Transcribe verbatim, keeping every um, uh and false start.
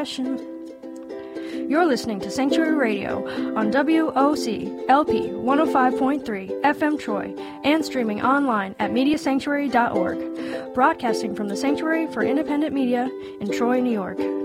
You're listening to Sanctuary Radio on W O C L P one oh five point three F M Troy and streaming online at media sanctuary dot org, broadcasting from the Sanctuary for Independent Media in Troy, New York.